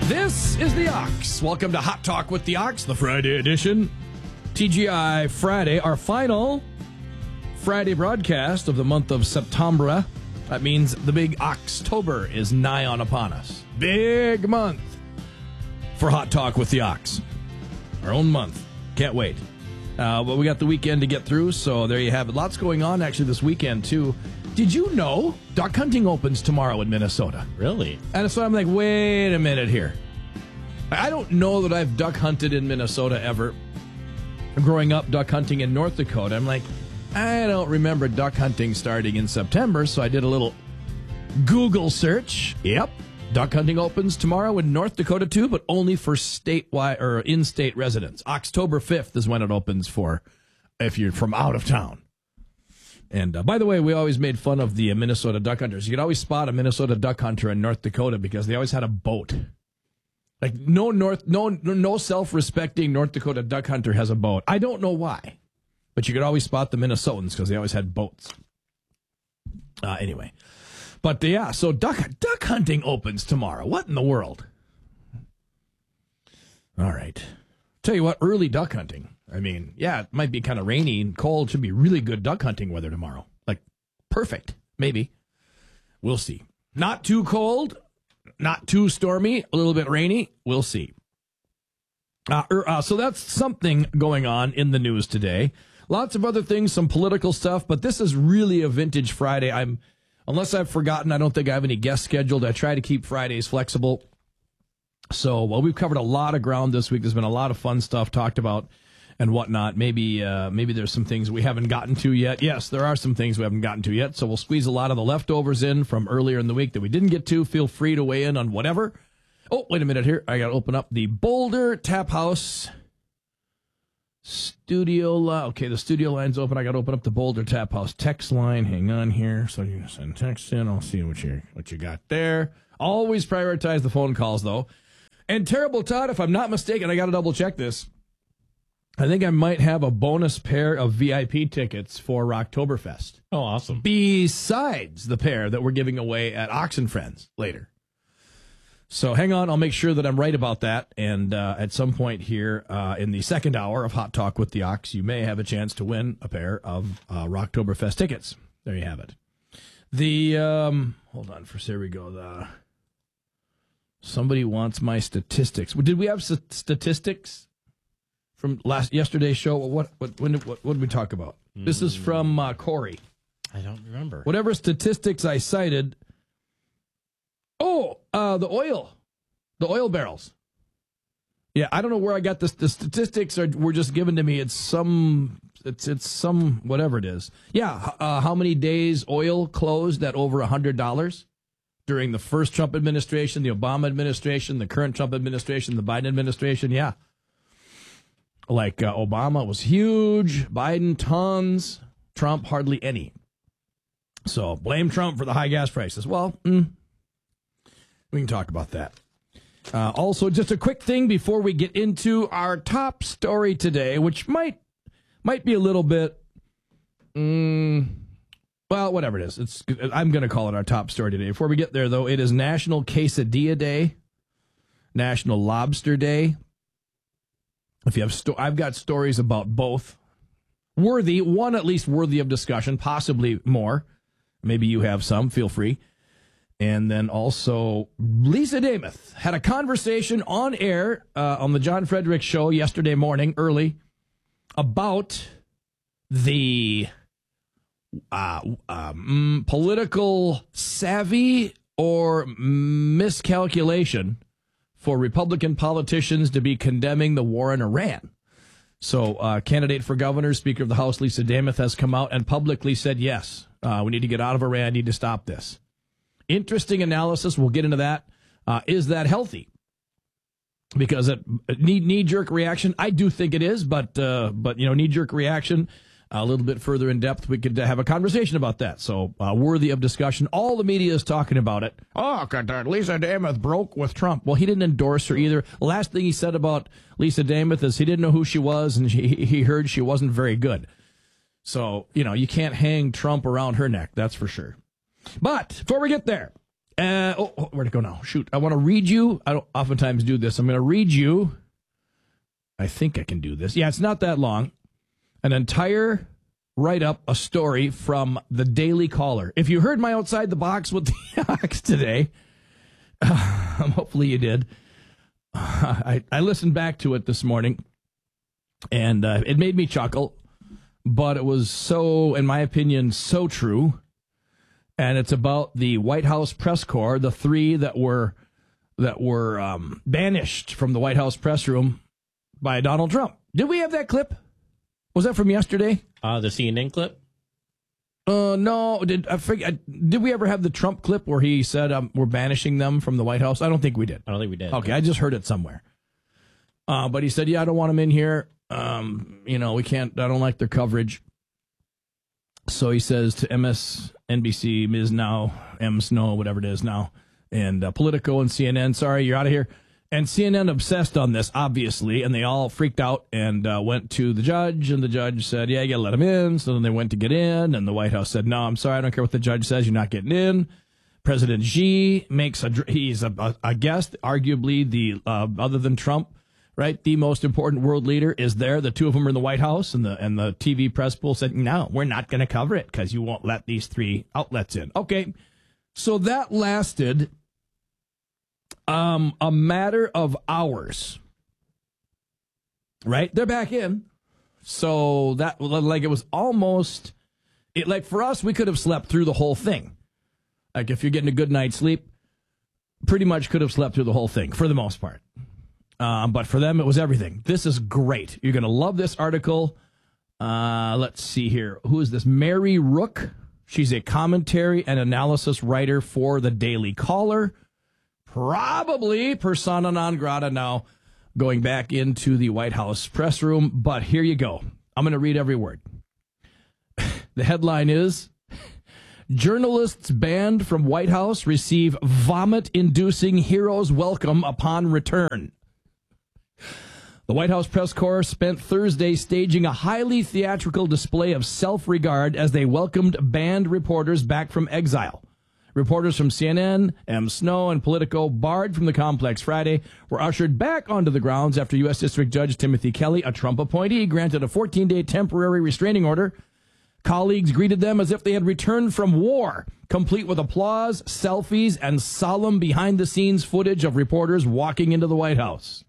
This is the Ox. Welcome to Hot Talk with the Ox, the Friday edition. TGI Friday, our final Friday broadcast of the month of September. That means the big Oxtober is nigh on upon us. Big month for Hot Talk with the Ox. Our own month. Can't wait. But we got the weekend to get through, so there you have it. Lots going on actually this weekend, too. Did you know duck hunting opens tomorrow in Minnesota? Really? And so I'm like, wait a minute here. I don't know that I've duck hunted in Minnesota ever. Growing up duck hunting in North Dakota, I'm like, I don't remember duck hunting starting in September, so I did a little Google search. Yep, duck hunting opens tomorrow in North Dakota too, but only for statewide or in-state residents. October 5th is when it opens for if you're from out of town. And by the way, we always made fun of the Minnesota duck hunters. You could always spot a Minnesota duck hunter in North Dakota because they always had a boat. Like no self-respecting North Dakota duck hunter has a boat. I don't know why, but you could always spot the Minnesotans because they always had boats. Anyway, but yeah, so duck hunting opens tomorrow. What in the world? All right, tell you what, early duck hunting. I mean, yeah, it might be kind of rainy and cold. Should be really good duck hunting weather tomorrow. Like, perfect, maybe. We'll see. Not too cold, not too stormy, a little bit rainy. We'll see. So that's something going on in the news today. Lots of other things, some political stuff, but this is really a vintage Friday. Unless I've forgotten, I don't think I have any guests scheduled. I try to keep Fridays flexible. So, we've covered a lot of ground this week. There's been a lot of fun stuff talked about and whatnot. Maybe there's some things we haven't gotten to yet. Yes, there are some things we haven't gotten to yet. So we'll squeeze a lot of the leftovers in from earlier in the week that we didn't get to. Feel free to weigh in on whatever. Oh, wait a minute here. I got to open up the Boulder Tap House studio. Okay, the studio line's open. I got to open up the Boulder Tap House text line. Hang on here. So you can send text in. I'll see what you got there. Always prioritize the phone calls, though. And Terrible Todd, if I'm not mistaken, I got to double check this. I think I might have a bonus pair of VIP tickets for Rocktoberfest. Oh, awesome. Besides the pair that we're giving away at Ox and Friends later. So hang on, I'll make sure that I'm right about that. And at some point here in the second hour of Hot Talk with the Ox, you may have a chance to win a pair of Rocktoberfest tickets. There you have it. Hold on, here we go. Somebody wants my statistics. Did we have statistics from yesterday's show? What did we talk about? This is from Corey. I don't remember. Whatever statistics I cited. Oh, the oil barrels. Yeah, I don't know where I got this. The statistics were just given to me. It's some whatever it is. Yeah, how many days oil closed at over $100 during the first Trump administration, the Obama administration, the current Trump administration, the Biden administration? Yeah. Like Obama was huge, Biden tons, Trump hardly any. So blame Trump for the high gas prices. Well, we can talk about that. Also, just a quick thing before we get into our top story today, which might be a little bit, well, whatever it is. I'm going to call it our top story today. Before we get there, though, it is National Quesadilla Day, National Lobster Day. If you have, I've got stories about both. One at least worthy of discussion, possibly more. Maybe you have some. Feel free. And then also, Lisa Damath had a conversation on air on the John Frederick Show yesterday morning, early, about the political savvy or miscalculation for Republican politicians to be condemning the war in Iran. So candidate for governor, Speaker of the House, Lisa Damath, has come out and publicly said, yes, we need to get out of Iran, need to stop this. Interesting analysis. We'll get into that. Is that healthy? Because knee-jerk reaction, I do think it is, but knee-jerk reaction, a little bit further in depth, we could have a conversation about that. So worthy of discussion. All the media is talking about it. Oh, Lisa Damath broke with Trump. Well, he didn't endorse her either. The last thing he said about Lisa Damath is he didn't know who she was, and he heard she wasn't very good. So, you can't hang Trump around her neck, that's for sure. But before we get there, Where'd it go now? Shoot, I want to read you. I don't oftentimes do this. I'm going to read you. I think I can do this. Yeah, it's not that long. An entire write-up, a story from the Daily Caller. If you heard my Outside the Box with the Ox today, hopefully you did. I listened back to it this morning, and it made me chuckle, but it was so, in my opinion, so true. And it's about the White House press corps, the three that were banished from the White House press room by Donald Trump. Did we have that clip? Was that from yesterday? The CNN clip? No. Did we ever have the Trump clip where he said we're banishing them from the White House? I don't think we did. I don't think we did. Okay, I just heard it somewhere. But he said, yeah, I don't want them in here. We can't, I don't like their coverage. So he says to MSNBC, Ms. Now, M. Snow, whatever it is now, and Politico and CNN, sorry, you're out of here. And CNN obsessed on this, obviously, and they all freaked out and went to the judge, and the judge said, yeah, you got to let him in. So then they went to get in, and the White House said, no, I'm sorry, I don't care what the judge says, you're not getting in. President Xi he's a guest, arguably the, other than Trump, right, the most important world leader is there. The two of them are in the White House, and the TV press pool said, no, we're not going to cover it because you won't let these three outlets in. Okay, so that lasted a matter of hours, right? They're back in. So that, like, it was almost, like for us, we could have slept through the whole thing. Like if you're getting a good night's sleep, pretty much could have slept through the whole thing for the most part. But for them, it was everything. This is great. You're going to love this article. Let's see here. Who is this? Mary Rook. She's a commentary and analysis writer for the Daily Caller. Probably persona non grata now, going back into the White House press room. But here you go. I'm going to read every word. The headline is, journalists banned from White House receive vomit-inducing hero's welcome upon return. The White House press corps spent Thursday staging a highly theatrical display of self-regard as they welcomed banned reporters back from exile. Reporters from CNN, M. Snow, and Politico, barred from the complex Friday, were ushered back onto the grounds after U.S. District Judge Timothy Kelly, a Trump appointee, granted a 14-day temporary restraining order. Colleagues greeted them as if they had returned from war, complete with applause, selfies, and solemn behind-the-scenes footage of reporters walking into the White House.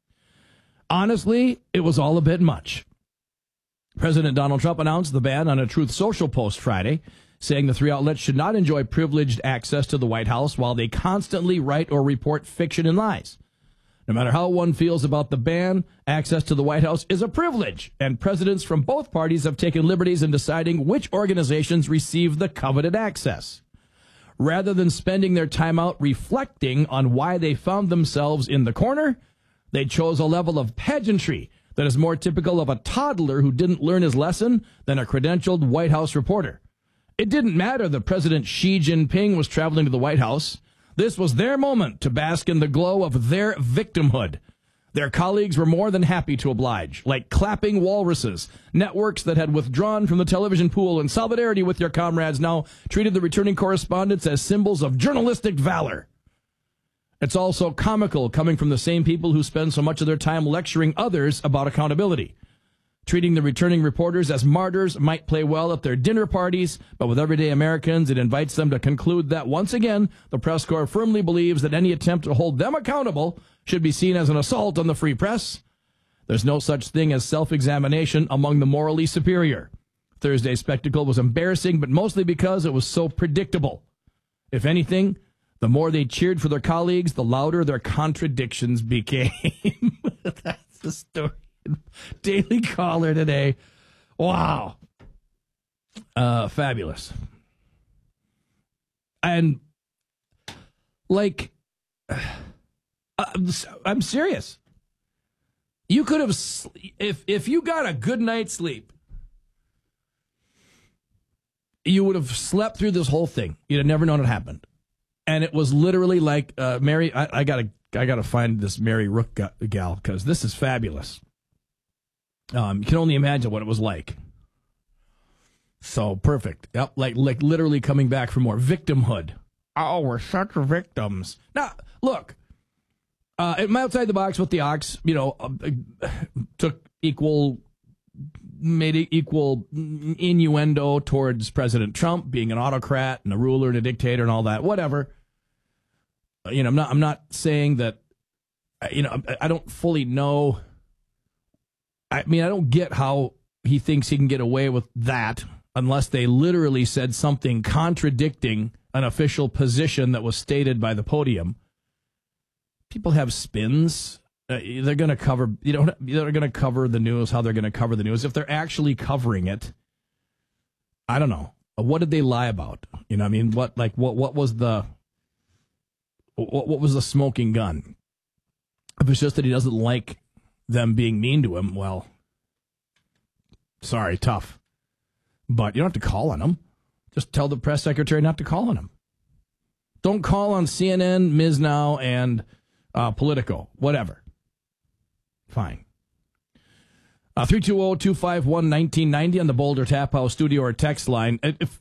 Honestly, it was all a bit much. President Donald Trump announced the ban on a Truth Social post Friday, saying the three outlets should not enjoy privileged access to the White House while they constantly write or report fiction and lies. No matter how one feels about the ban, access to the White House is a privilege, and presidents from both parties have taken liberties in deciding which organizations receive the coveted access. Rather than spending their time out reflecting on why they found themselves in the corner, they chose a level of pageantry that is more typical of a toddler who didn't learn his lesson than a credentialed White House reporter. It didn't matter that President Xi Jinping was traveling to the White House. This was their moment to bask in the glow of their victimhood. Their colleagues were more than happy to oblige, like clapping walruses. Networks that had withdrawn from the television pool in solidarity with their comrades now treated the returning correspondents as symbols of journalistic valor. It's also comical coming from the same people who spend so much of their time lecturing others about accountability. Treating the returning reporters as martyrs might play well at their dinner parties, but with everyday Americans, it invites them to conclude that, once again, the press corps firmly believes that any attempt to hold them accountable should be seen as an assault on the free press. There's no such thing as self-examination among the morally superior. Thursday's spectacle was embarrassing, but mostly because it was so predictable. If anything, the more they cheered for their colleagues, the louder their contradictions became. That's the story. Daily Caller today. Wow. Fabulous. And, like, I'm serious. You could have, if you got a good night's sleep, you would have slept through this whole thing. You'd have never known it happened. And it was literally like, Mary, I gotta find this Mary Rook gal, because this is fabulous. You can only imagine what it was like. So perfect. Yep, like literally coming back from more victimhood. oh, we're such victims. Now, look, outside the box with the Ox, made equal innuendo towards President Trump being an autocrat and a ruler and a dictator and all that. Whatever. I'm not saying that. I don't fully know. I don't get how he thinks he can get away with that unless they literally said something contradicting an official position that was stated by the podium. People have spins. They're going to cover. They're going to cover the news. How they're going to cover the news if they're actually covering it. I don't know. What did they lie about? What was the smoking gun? If it's just that he doesn't like them being mean to him, well, sorry, tough. But you don't have to call on him. Just tell the press secretary not to call on him. Don't call on CNN, Ms. Now, and Politico. Whatever. Fine. 320-251-1990 on the Boulder Tap House studio or text line.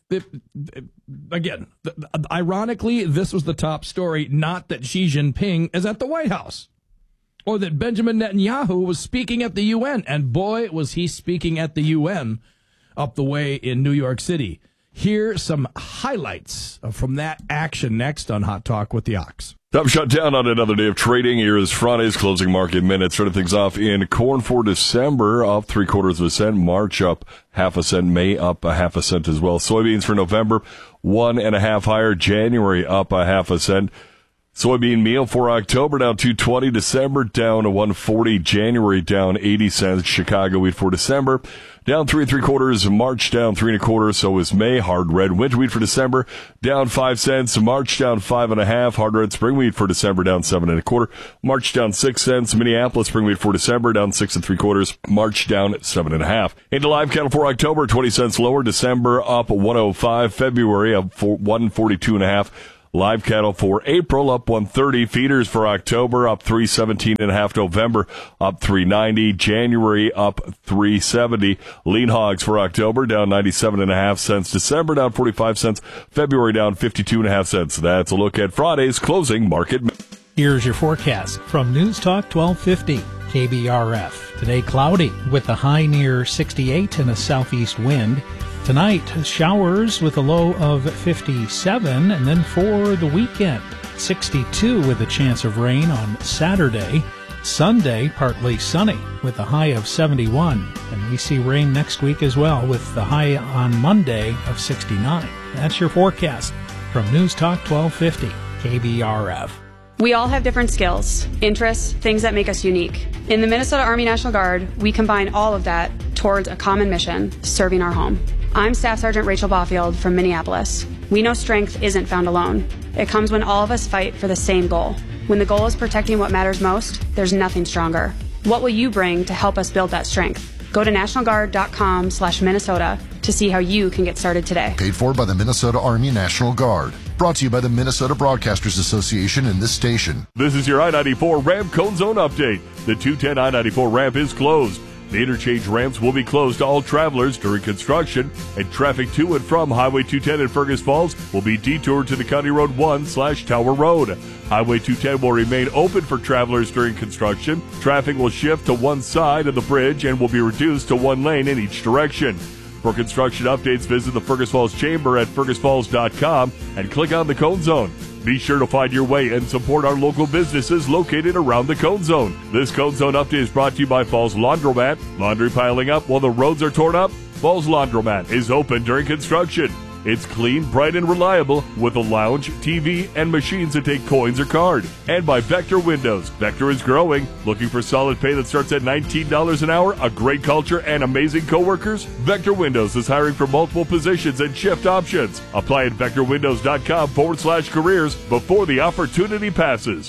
Again, ironically, this was the top story, not that Xi Jinping is at the White House or that Benjamin Netanyahu was speaking at the UN. And boy, was he speaking at the UN up the way in New York City. Here's some highlights from that action next on Hot Talk with the Ox. Time shut down on another day of trading. Here is Friday's closing market minutes. Starting things off in corn for December, up 0.75 cents. March up 0.5 cent. May up 0.5 cent as well. Soybeans for November, 1.5 higher. January up 0.5 cent. Soybean meal for October down 2.20. December down to 1.40. January down 80 cents. Chicago wheat for December down 3 3/4. March down 3 1/4. So is May. Hard red winter wheat for December down 5 cents. March down 5.5. Hard red spring wheat for December down 7 1/4. March down 6 cents. Minneapolis spring wheat for December down 6 3/4. March down 7.5. Into live cattle for October, 20 cents lower. December up 1.05. February up 142.5. Live cattle for April up 130. Feeders for October up 317.5. November up 390. January up 370. Lean hogs for October down 97.5 cents. December down 45 cents. February down 52.5 cents. That's a look at Friday's closing market. Here's your forecast from News Talk 1250 KBRF. Today cloudy with a high near 68 and a southeast wind. Tonight, showers with a low of 57, and then for the weekend, 62 with a chance of rain on Saturday. Sunday, partly sunny with a high of 71, and we see rain next week as well with the high on Monday of 69. That's your forecast from News Talk 1250 KBRF. We all have different skills, interests, things that make us unique. In the Minnesota Army National Guard, we combine all of that towards a common mission, serving our home. I'm Staff Sergeant Rachel Baufield from Minneapolis. We know strength isn't found alone. It comes when all of us fight for the same goal. When the goal is protecting what matters most, there's nothing stronger. What will you bring to help us build that strength? Go to nationalguard.com/Minnesota to see how you can get started today. Paid for by the Minnesota Army National Guard. Brought to you by the Minnesota Broadcasters Association and this station. This is your I-94 ramp cone zone update. The 210 I-94 ramp is closed. The interchange ramps will be closed to all travelers during construction, and traffic to and from Highway 210 in Fergus Falls will be detoured to the County Road 1/Tower Road. Highway 210 will remain open for travelers during construction. Traffic will shift to one side of the bridge and will be reduced to one lane in each direction. For construction updates, visit the Fergus Falls Chamber at fergusfalls.com and click on the Cone Zone. Be sure to find your way and support our local businesses located around the Cone Zone. This Cone Zone update is brought to you by Falls Laundromat. Laundry piling up while the roads are torn up? Falls Laundromat is open during construction. It's clean, bright, and reliable with a lounge, TV, and machines that take coins or card. And by Vector Windows. Vector is growing. Looking for solid pay that starts at $19 an hour, a great culture, and amazing coworkers? Vector Windows is hiring for multiple positions and shift options. Apply at vectorwindows.com/careers before the opportunity passes.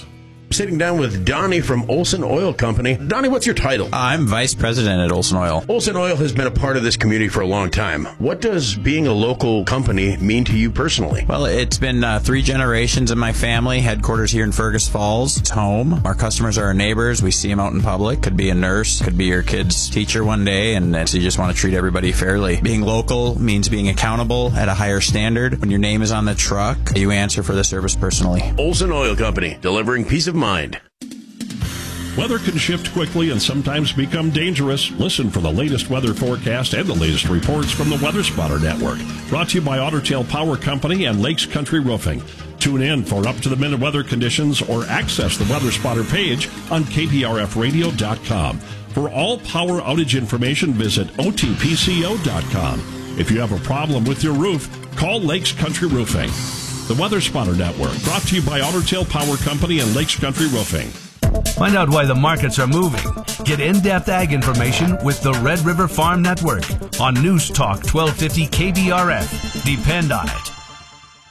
Sitting down with Donnie from Olson Oil Company. Donnie, what's your title? I'm Vice President at Olson Oil. Olson Oil has been a part of this community for a long time. What does being a local company mean to you personally? Well, it's been 3 generations in my family. Headquarters here in Fergus Falls. It's home. Our customers are our neighbors. We see them out in public. Could be a nurse. Could be your kid's teacher one day. And so you just want to treat everybody fairly. Being local means being accountable at a higher standard. When your name is on the truck, you answer for the service personally. Olson Oil Company, delivering peace of mind. Weather can shift quickly and sometimes become dangerous. Listen for the latest weather forecast and the latest reports from the Weather Spotter Network. Brought to you by Otter Tail Power Company and Lakes Country Roofing. Tune in for up-to-the-minute weather conditions or access the Weather Spotter page on KPRFradio.com. For all power outage information, visit OTPCO.com. If you have a problem with your roof, call Lakes Country Roofing. The Weather Spotter Network, brought to you by Otter Tail Power Company and Lakes Country Roofing. Find out why the markets are moving. Get in-depth ag information with the Red River Farm Network on News Talk 1250 KBRF. Depend on it.